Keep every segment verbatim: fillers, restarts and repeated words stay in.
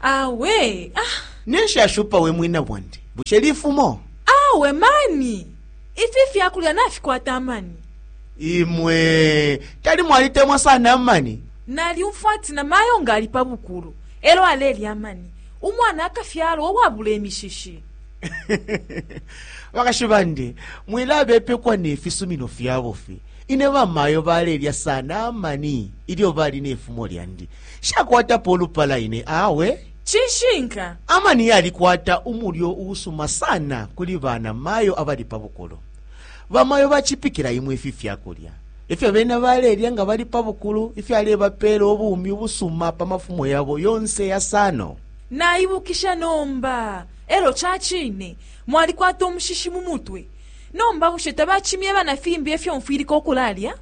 Awe, ah. Nesha shupa we mwina wandi. Busherifu mo. Awe mani. Ifi fyakulya nafi kwa tamani. Imwe. Tali mwalite mwa sana mani. Nali umfuati na mayo ngali pabukulu. Elo aleli amani. Umwana akafyalo wabule emishishi. Wakashibandi. Mwilabe epe kwa nefi sumino fyabofi. Ineva mayo baleli ya sana mani. Ilio bali nefu moliandi. Shakwata polu pala ine awe. Chishinka. Amani yali kwata umulio usuma sana kuli bana mayo abali pabukulu. Bamayo bachipikira imwe ifi fyakulya. Ifi bena baleli nga bali pabukulu, ifi aleba pelo obumi obusuma pa mafumo yabo yonse ya sano. Na ibukisha nomba. Elo chachine. Mwali kwata omushishi mu mutwe. Nomba busheta bachimye bana fimbi efyo mfiri kokulalya.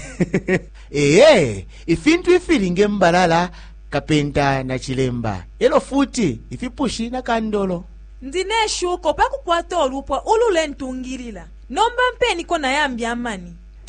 Ee, ifintu ifiringe mbalala kapenta na chilemba. Elo futi ifipushi na kandolo. Ndineshu kopa kukwata olupwa ulule ntungirila. Nomba mpeni kona yambi amani.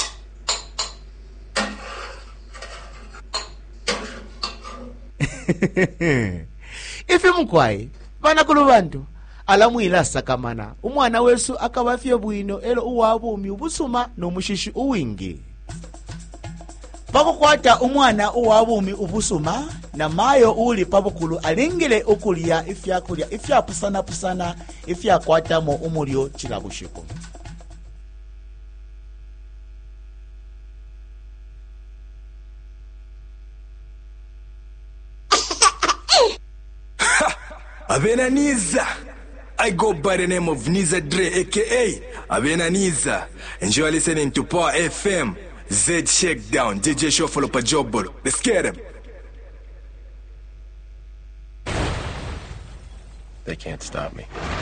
Ifi mkwai bana kulubantu alamu ilasa kamana umwana wesu akabafye bwino elo uwabumi ubusuma nomushishi uwingi. Pakukwata umwana uwabumi ubusuma na mayo uli pabukulu alingile okulia ifyakulya ifyapusana pusana ifyakwatamo umulio chilabushiko. Abenaniza. I go by the name of Niza Dre, aka Abenaniza. And you're listening to Power F M. Z Shakedown, D J Shuffle up a job. Let's get him. They can't stop me.